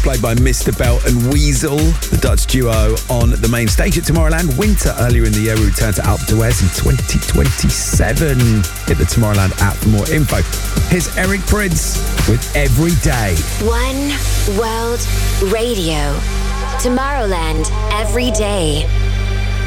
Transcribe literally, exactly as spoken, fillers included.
played by Mister Belt and Weasel, the Dutch duo on the main stage at Tomorrowland. Winter earlier in the year, we returned to Alpe d'Huez in twenty twenty-seven. Hit the Tomorrowland app for more info. Here's Eric Prydz with Every Day. One World Radio. Tomorrowland every day.